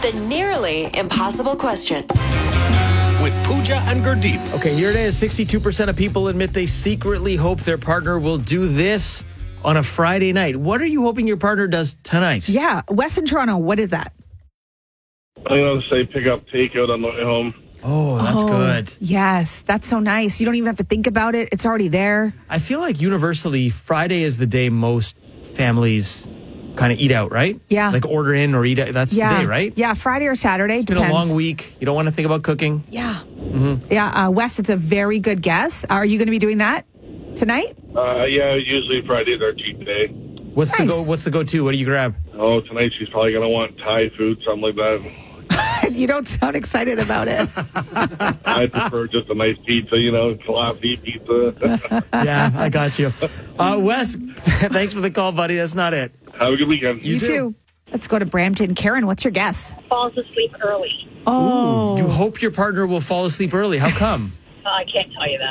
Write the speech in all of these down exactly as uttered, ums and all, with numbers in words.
The nearly impossible question. With Pooja and Gurdeep. Okay, here it is. sixty-two percent of people admit they secretly hope their partner will do this on a Friday night. What are you hoping your partner does tonight? Yeah. West in Toronto, what is that? I'm going to say pick up takeout on the way home. Oh, that's Oh, good. Yes, that's so nice. You don't even have to think about it. It's already there. I feel like universally, Friday is the day most families kind of eat out, right? Yeah. Like order in or eat out. That's Yeah. the day, right? Yeah, Friday or Saturday. It's been a long week. You don't want to think about cooking. Yeah. Mm-hmm. Yeah, uh, Wes, it's a very good guess. Are you going to be doing that tonight? Uh, yeah, usually Friday's our cheat day. What's Nice. the go? What's the go-to? What do you grab? Oh, tonight she's probably going to want Thai food, something like that. You don't sound excited about it. I prefer just a nice pizza, you know, classy pizza. Yeah, I got you. Uh, Wes, thanks for the call, buddy. That's not it. Have a good weekend. You too. Let's go to Brampton. Karen, what's your guess? Falls asleep early. Oh. You hope your partner will fall asleep early. How come? Uh, I can't tell you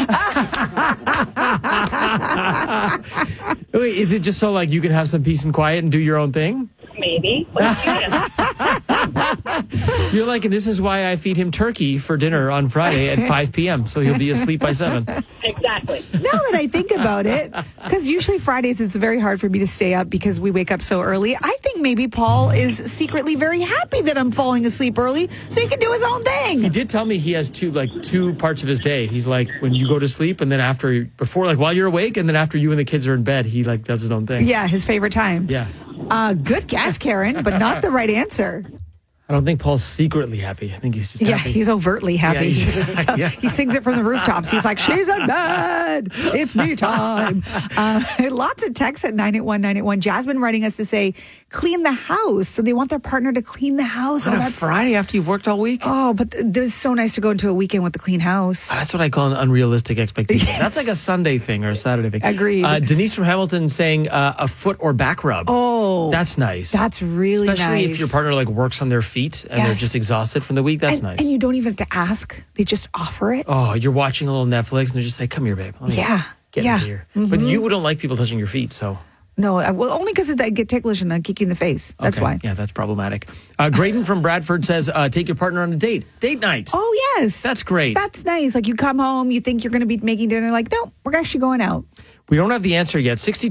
that. Wait, is it just so like you can have some peace and quiet and do your own thing? Maybe. What do you guess? You're like, and this is why I feed him turkey for dinner on Friday at five p.m. so he'll be asleep by seven. Exactly. Now that I think about it, because usually Fridays it's very hard for me to stay up because we wake up so early. I think maybe Paul is secretly very happy that I'm falling asleep early so he can do his own He thing. did tell me he has two like two parts of his day. He's like when you go to sleep and then after before like while you're awake and then after you and the kids are in bed, he like does his own thing. Yeah, his favorite time. Yeah. Uh, good guess, Karen, but not the right answer. I don't think Paul's secretly happy. I think he's just Yeah, happy. he's overtly happy. Yeah, he's- yeah. He sings it from the rooftops. He's like, she's in bed. It's me time. Uh, lots of texts at nine eight one nine eight one. Jasmine writing us to say, clean the house. So they want their partner to clean the house. on oh, a that's, Friday after you've worked all week? oh, but th- it's so nice to go into a weekend with a clean house. That's what I call an unrealistic expectation. Yes. That's like a Sunday thing or a Saturday thing. Agreed. Uh, Denise from Hamilton saying uh, a foot or back rub. Oh, That's nice. that's really Especially nice. if your partner like works on their feet and they're Yes. just exhausted from the week. That's and, nice. and you don't even have to ask. They just offer it. oh, you're watching a little Netflix and they're just like, come here, babe. Let me Yeah. Get Yeah. in here. But you don't like people touching your feet, so. No, uh, well, only because I get ticklish and I kick you in the face. That's Okay. why. Yeah, that's problematic. Uh, Graydon from Bradford says, uh, take your partner on a date. Date night. Oh, yes. That's great. That's nice. Like you come home, you think you're going to be making dinner. Like, no, we're actually going out. We don't have the answer yet. sixty